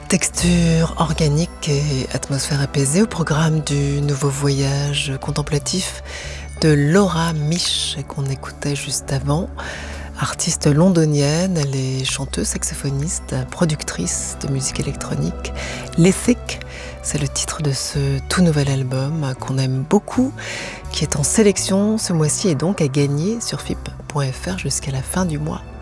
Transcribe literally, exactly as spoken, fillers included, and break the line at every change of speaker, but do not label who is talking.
Texture organique et atmosphère apaisée au programme du nouveau voyage contemplatif de Laura Misch qu'on écoutait juste avant. Artiste londonienne, elle est chanteuse, saxophoniste, productrice de musique électronique. L'Ethic, c'est le titre de ce tout nouvel album qu'on aime beaucoup, qui est en sélection ce mois-ci et donc à gagner sur F I P point F R jusqu'à la fin du mois.